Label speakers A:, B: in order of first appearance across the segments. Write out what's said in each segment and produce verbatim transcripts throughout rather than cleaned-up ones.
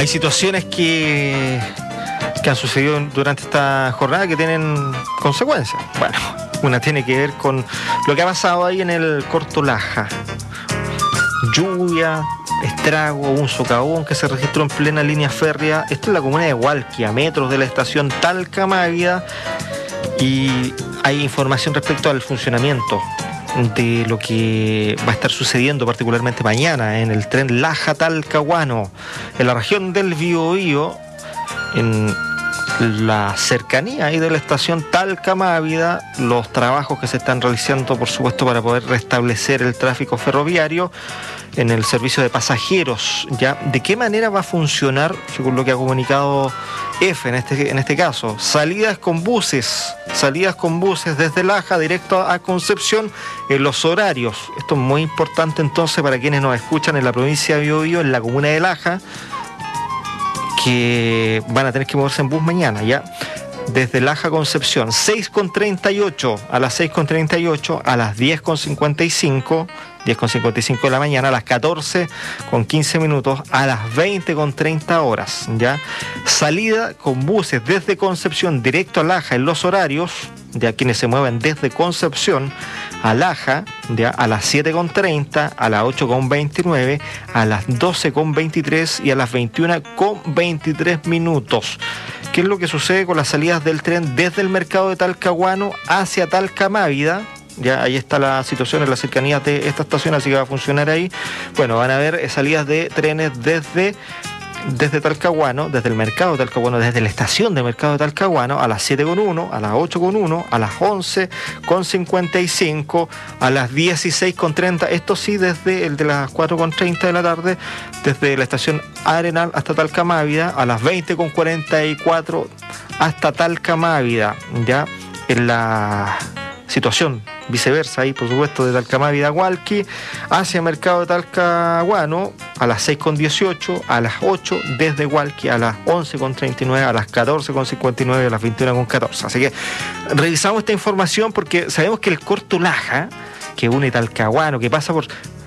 A: situaciones que, que han sucedido durante esta jornada que tienen consecuencias. Bueno, una tiene que ver con lo que ha pasado ahí en el Corto Laja. Lluvia, estrago, un socavón que se registró en plena línea férrea. Esto es la comuna de Hualqui, a metros de la estación Talca Mávida, y hay información respecto al funcionamiento de lo que va a estar sucediendo particularmente mañana en el tren Laja-Talcahuano, en la región del Biobío, en la cercanía ahí de la estación Talca Mávida, los trabajos que se están realizando, por supuesto, para poder restablecer el tráfico ferroviario en el servicio de pasajeros. ¿Ya? ¿De qué manera va a funcionar, según lo que ha comunicado F en este, en este caso? Salidas con buses, salidas con buses desde Laja directo a Concepción en los horarios. Esto es muy importante entonces para quienes nos escuchan en la provincia de Biobío, en la comuna de Laja, que van a tener que moverse en bus mañana, ¿ya? Desde Laja Concepción, seis con treinta y ocho, a las seis con treinta y ocho, a las diez con cincuenta y cinco, diez con cincuenta y cinco de la mañana, a las catorce con quince minutos, a las veinte con treinta horas, ¿ya? Salida con buses desde Concepción directo a Laja en los horarios, de quienes se mueven desde Concepción a Laja, ¿ya? A las siete con treinta, a las ocho con veintinueve, a las doce con veintitrés y a las veintiuna con veintitrés minutos. ¿Qué es lo que sucede con las salidas del tren desde el mercado de Talcahuano hacia Talca Mávida? Ya ahí está la situación en las cercanías de esta estación, así que va a funcionar ahí. Bueno, van a haber salidas de trenes desde, desde Talcahuano, desde el mercado de Talcahuano, desde la estación de mercado de Talcahuano, a las siete con uno, a las ocho con uno, a las once con cincuenta y cinco, a las dieciséis con treinta. Esto sí, desde el de las cuatro con treinta de la tarde, desde la estación Arenal hasta Talca Mávida, a las veinte con cuarenta y cuatro hasta Talca Mávida. Ya en la situación viceversa ahí, por supuesto, de Talca Mávida a Hualqui hacia mercado de Talcahuano, a las seis con dieciocho, a las ocho desde Hualqui, a las once con treinta y nueve, a las catorce con cincuenta y nueve, a las veintiuna con catorce. Así que revisamos esta información porque sabemos que el Corto Laja, que une Talcahuano, que pasa por,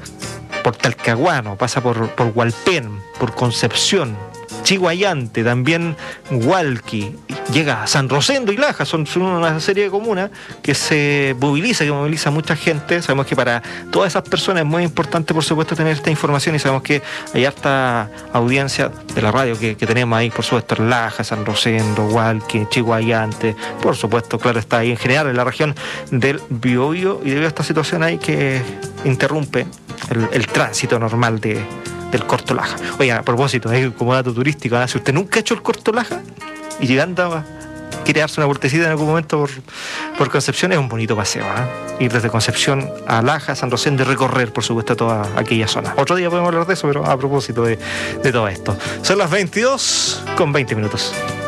A: por Talcahuano, pasa por, por Hualpén, por Concepción, Chiguayante, también Hualqui, llega a San Rosendo y Laja, son, son una serie de comunas que se moviliza, que moviliza a mucha gente. Sabemos que para todas esas personas es muy importante, por supuesto, tener esta información, y sabemos que hay harta audiencia de la radio que, que tenemos ahí, por supuesto, en Laja, San Rosendo, Hualqui, Chiguayante, por supuesto, claro, está ahí en general en la región del Biobío, y debido a esta situación ahí que interrumpe el, el tránsito normal de del Corto Laja. Oye, a propósito, ¿eh? Como dato turístico, ¿eh? Si usted nunca ha hecho el Corto Laja y llegando a, quiere darse una vueltecita en algún momento por, por Concepción, es un bonito paseo, ¿eh? Ir desde Concepción a Laja, San Rosendo, y recorrer, por supuesto, toda aquella zona. Otro día podemos hablar de eso, pero a propósito de, de todo esto. Son las veintidós con veinte minutos.